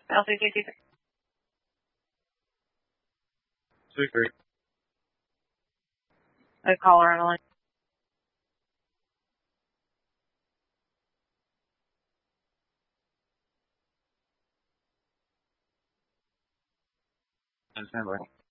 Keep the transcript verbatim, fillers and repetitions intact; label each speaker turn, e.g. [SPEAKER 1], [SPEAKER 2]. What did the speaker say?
[SPEAKER 1] L C C two
[SPEAKER 2] Two three.
[SPEAKER 1] A caller on the line.
[SPEAKER 2] Stand by.